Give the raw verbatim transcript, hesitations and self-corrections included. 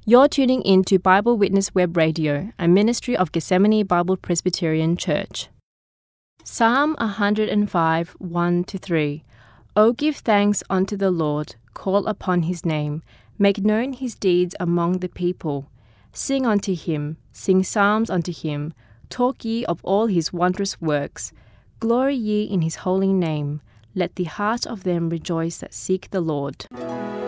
You're tuning in to Bible Witness Web Radio, a ministry of Gethsemane Bible Presbyterian Church. Psalm one hundred five, one to three. O give thanks unto the Lord, call upon his name, make known his deeds among the people. Sing unto him, sing psalms unto him, talk ye of all his wondrous works. Glory ye in his holy name, let the heart of them rejoice that seek the Lord.